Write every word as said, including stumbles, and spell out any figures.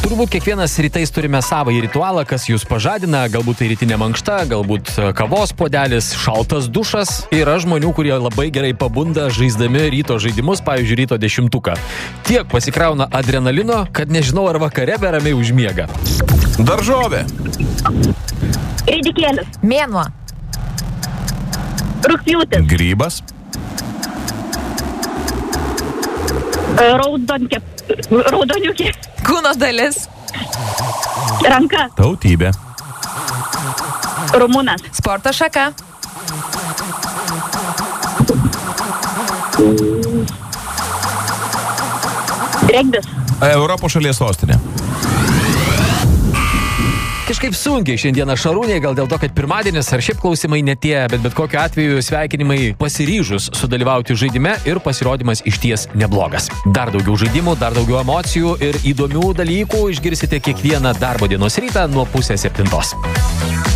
Turbūt kiekvienas rytais turime savą ritualą, kas jūs pažadina, galbūt tai rytinė mankšta, galbūt kavos puodelis, šaltas dušas. Yra žmonių, kurie labai gerai pabunda žaisdami ryto žaidimus, pavyzdžiui, ryto dešimtuką. Tiek pasikrauna adrenalino, kad nežinau, ar vakare be ramiai užmiega. Daržovė. Ridikėlis. Mėnuo. Rugpjūtis. Grybas. Raudonkė. Raudoniukė. Kūno dalis. Ranka. Tautybė. Rumunas. Sporto šaka. Regbis. Europos šalies sostinė. Kažkaip sunkiai šiandieną Šarūnė, gal dėl to, kad pirmadienis ar šiaip klausimai netie, bet bet kokiu atveju sveikinimai pasiryžus sudalyvauti žaidime ir pasirodymas išties neblogas. Dar daugiau žaidimų, dar daugiau emocijų ir įdomių dalykų išgirsite kiekvieną darbo dienos rytą nuo pusės septintos.